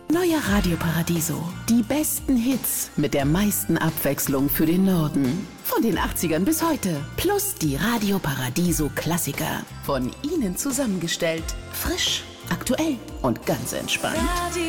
Neuer Radio Paradiso. Die besten Hits mit der meisten Abwechslung für den Norden. Von den 80ern bis heute. Plus die Radio Paradiso Klassiker. Von Ihnen zusammengestellt. Frisch, aktuell und ganz entspannt.